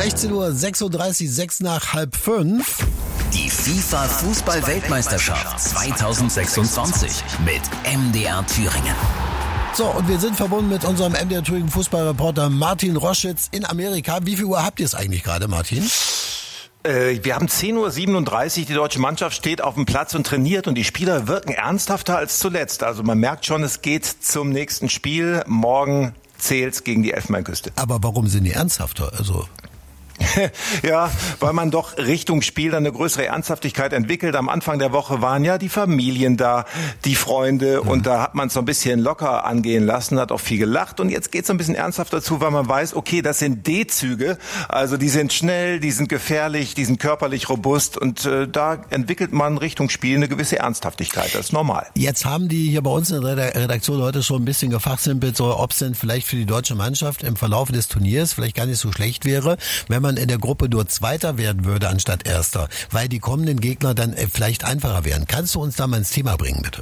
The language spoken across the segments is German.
16:36 Uhr, 6 nach halb 5. Die FIFA-Fußball-Weltmeisterschaft 2026 mit MDR Thüringen. So, und wir sind verbunden mit unserem MDR Thüringen Fußballreporter Martin Roschitz in Amerika. Wie viel Uhr habt ihr es eigentlich gerade, Martin? Wir haben 10:37 Uhr, die deutsche Mannschaft steht auf dem Platz und trainiert und die Spieler wirken ernsthafter als zuletzt. Also man merkt schon, es geht zum nächsten Spiel. Morgen zählt's gegen die Elfenbeinküste. Aber warum sind die ernsthafter? Ja, weil man doch Richtung Spiel dann eine größere Ernsthaftigkeit entwickelt. Am Anfang der Woche waren ja die Familien da, die Freunde und da hat man es so ein bisschen locker angehen lassen, hat auch viel gelacht und jetzt geht es ein bisschen ernsthafter zu, weil man weiß, okay, das sind D-Züge, also die sind schnell, die sind gefährlich, die sind körperlich robust und da entwickelt man Richtung Spiel eine gewisse Ernsthaftigkeit, das ist normal. Jetzt haben die hier bei uns in der Redaktion heute schon ein bisschen gefachsimpelt, so ob es denn vielleicht für die deutsche Mannschaft im Verlauf des Turniers vielleicht gar nicht so schlecht wäre, wenn man in der Gruppe nur Zweiter werden würde anstatt Erster, weil die kommenden Gegner dann vielleicht einfacher wären. Kannst du uns da mal ins Thema bringen, bitte?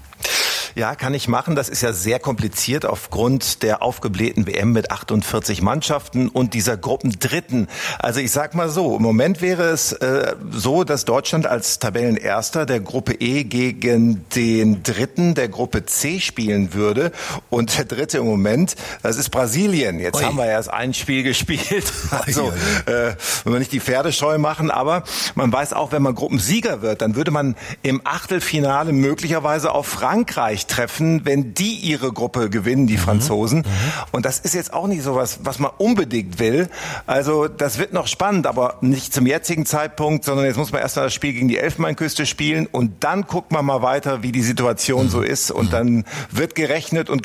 Ja, kann ich machen. Das ist ja sehr kompliziert aufgrund der aufgeblähten WM mit 48 Mannschaften und dieser Gruppendritten. Also ich sag mal so, im Moment wäre es so, dass Deutschland als Tabellenerster der Gruppe E gegen den Dritten der Gruppe C spielen würde. Und der Dritte im Moment, das ist Brasilien. Jetzt haben wir erst ein Spiel gespielt. Also wenn wir nicht die Pferdescheu machen, aber man weiß auch, wenn man Gruppensieger wird, dann würde man im Achtelfinale möglicherweise auf Frankreich treffen, wenn die ihre Gruppe gewinnen, die Franzosen. Und das ist jetzt auch nicht so was man unbedingt will. Also das wird noch spannend, aber nicht zum jetzigen Zeitpunkt, sondern jetzt muss man erst mal das Spiel gegen die Elfenbeinküste spielen und dann guckt man mal weiter, wie die Situation so ist und dann wird gerechnet und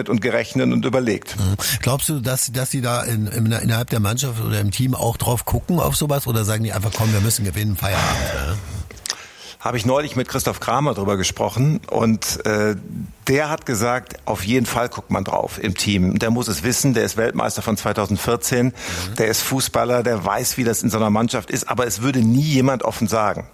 überlegt. Glaubst du, dass sie da innerhalb der Mannschaft oder im Team auch drauf gucken auf sowas oder sagen die einfach, komm, wir müssen gewinnen, Feierabend? Habe ich neulich mit Christoph Kramer drüber gesprochen und der hat gesagt, auf jeden Fall guckt man drauf im Team. Der muss es wissen, der ist Weltmeister von 2014, der ist Fußballer, der weiß, wie das in so einer Mannschaft ist, aber es würde nie jemand offen sagen.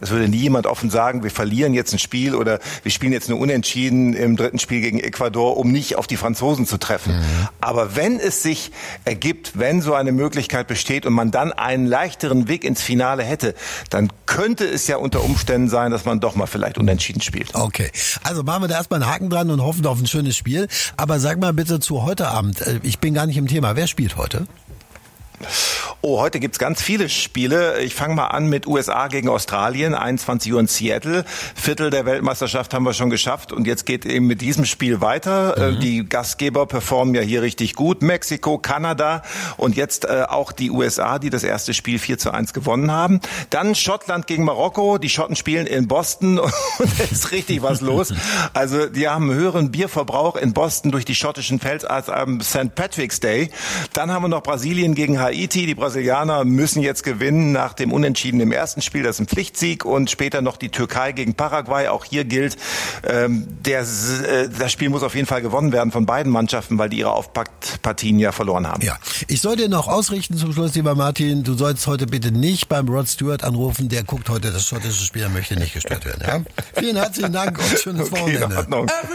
Wir verlieren jetzt ein Spiel oder wir spielen jetzt nur unentschieden im dritten Spiel gegen Ecuador, um nicht auf die Franzosen zu treffen. Aber wenn es sich ergibt, wenn so eine Möglichkeit besteht und man dann einen leichteren Weg ins Finale hätte, dann könnte es ja unter Umständen sein, dass man doch mal vielleicht unentschieden spielt. Okay, also machen wir da erstmal einen Haken dran und hoffen auf ein schönes Spiel. Aber sag mal bitte zu heute Abend, ich bin gar nicht im Thema, wer spielt heute? Oh, heute gibt's ganz viele Spiele. Ich fange mal an mit USA gegen Australien, 21 Uhr in Seattle. Viertel der Weltmeisterschaft haben wir schon geschafft und jetzt geht eben mit diesem Spiel weiter. Die Gastgeber performen ja hier richtig gut. Mexiko, Kanada und jetzt auch die USA, die das erste Spiel 4:1 gewonnen haben. Dann Schottland gegen Marokko. Die Schotten spielen in Boston und da ist richtig was los. Also die haben einen höheren Bierverbrauch in Boston durch die schottischen Fels als am St. Patrick's Day. Dann haben wir noch Brasilien gegen Haiti. Die Brasilianer müssen jetzt gewinnen nach dem Unentschieden im ersten Spiel. Das ist ein Pflichtsieg. Und später noch die Türkei gegen Paraguay. Auch hier gilt, das Spiel muss auf jeden Fall gewonnen werden von beiden Mannschaften, weil die ihre Auftaktpartien ja verloren haben. Ja, ich soll dir noch ausrichten zum Schluss, lieber Martin. Du sollst heute bitte nicht beim Rod Stewart anrufen. Der guckt heute das schottische Spiel, er möchte nicht gestört werden. Ja? Vielen herzlichen Dank und schönes Wochenende. In Ordnung.